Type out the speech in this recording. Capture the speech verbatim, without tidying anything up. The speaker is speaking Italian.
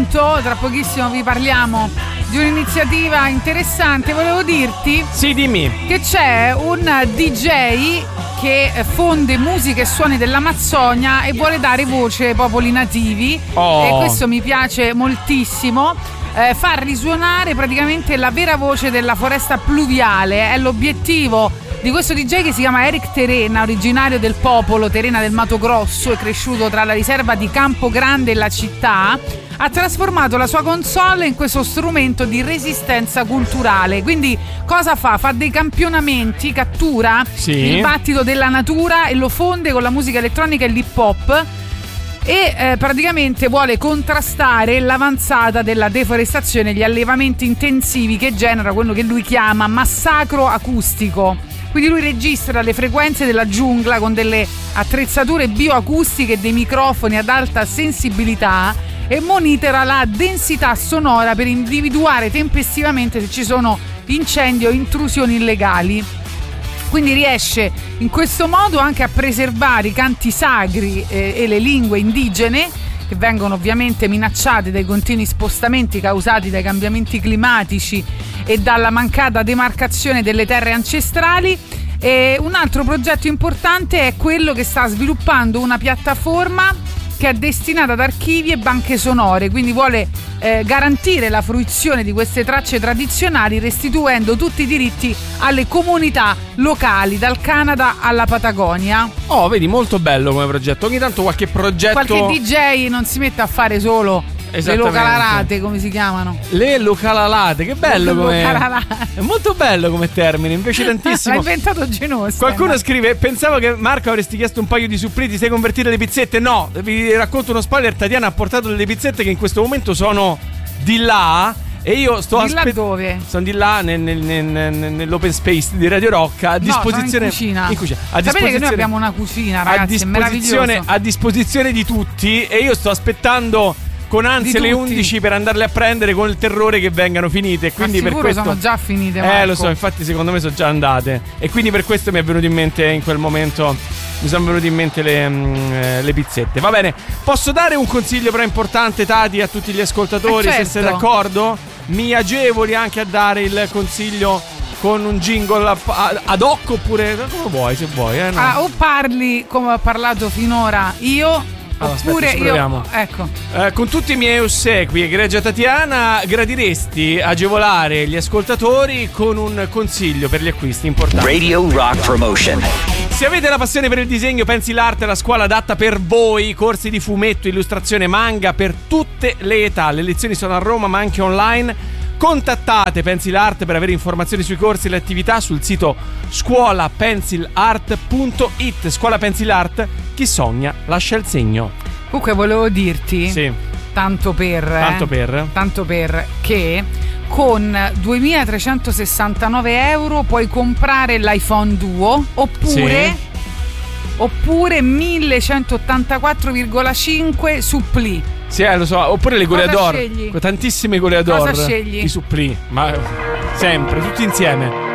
intanto, tra pochissimo vi parliamo di un'iniziativa interessante. Volevo dirti Sì, dimmi. che c'è un D J che fonde musica e suoni dell'Amazzonia e vuole dare voce ai popoli nativi. Oh. E questo mi piace moltissimo. Eh, far risuonare praticamente la vera voce della foresta pluviale è l'obiettivo di questo D J che si chiama Eric Terena, originario del popolo Terena del Mato Grosso e cresciuto tra la riserva di Campo Grande e la città. Ha trasformato la sua console in questo strumento di resistenza culturale. Quindi cosa fa? Fa dei campionamenti, cattura sì. il battito della natura e lo fonde con la musica elettronica e l'hip hop. E eh, praticamente vuole contrastare l'avanzata della deforestazione e gli allevamenti intensivi che genera quello che lui chiama massacro acustico. Quindi lui registra le frequenze della giungla con delle attrezzature bioacustiche e dei microfoni ad alta sensibilità e monitora la densità sonora per individuare tempestivamente se ci sono incendi o intrusioni illegali. Quindi riesce in questo modo anche a preservare i canti sacri eh, e le lingue indigene, che vengono ovviamente minacciate dai continui spostamenti causati dai cambiamenti climatici e dalla mancata demarcazione delle terre ancestrali. E un altro progetto importante è quello che sta sviluppando una piattaforma che è destinata ad archivi e banche sonore, quindi vuole eh, garantire la fruizione di queste tracce tradizionali restituendo tutti i diritti alle comunità locali, dal Canada alla Patagonia. Oh, vedi, molto bello come progetto. Ogni tanto qualche progetto... Qualche D J non si mette a fare solo le localarate, come si chiamano? Le localalate, che bello come... È molto bello come termine, invece tantissimo. L'ha inventato Genosta. Qualcuno no? scrive: pensavo che Marco avresti chiesto un paio di suppliti, sei convertite le pizzette? No, vi racconto uno spoiler, Tatiana ha portato delle pizzette che in questo momento sono di là. E io sto aspettando. Dove? Sono di là nel, nel, nel, nell'open space di Radio Rock a disposizione. No, in cucina. In cucina. A Sapete che noi abbiamo una cucina, ragazzi, a disposizione, a disposizione di tutti. E io sto aspettando con ansia le undici per andarle a prendere, con il terrore che vengano finite. Quindi per questo sono già finite, Marco. Eh, lo so, infatti secondo me sono già andate. E quindi per questo mi è venuto in mente in quel momento. Mi sono venute in mente le, mh, le pizzette. Va bene, posso dare un consiglio però importante, Tati, a tutti gli ascoltatori, eh certo. se sei d'accordo? Mi agevoli anche a dare il consiglio con un jingle ad hoc, oppure come vuoi, se vuoi, eh, no? Ah, o parli come ho parlato finora io. Allora, oppure aspetta, io ecco eh, con tutti i miei ossequi, egregia Tatiana, gradiresti agevolare gli ascoltatori con un consiglio per gli acquisti importanti? Radio Rock Promotion. Se avete la passione per il disegno, Pencil Art è la scuola adatta per voi. Corsi di fumetto, illustrazione, manga per tutte le età. Le lezioni sono a Roma ma anche online. Contattate Pencil Art per avere informazioni sui corsi e le attività sul sito scuola pencil art punto it. Scuola Pencil Art, chi sogna lascia il segno. Comunque volevo dirti, sì. tanto per Tanto per Tanto per che con duemilatrecentosessantanove euro puoi comprare l'iPhone Duo oppure sì. oppure millecentottantaquattro virgola cinque suppli. Sì, eh, lo so, oppure le Goleador, scegli? tantissime Goleador. Cosa scegli? I suppli, ma sempre, tutti insieme.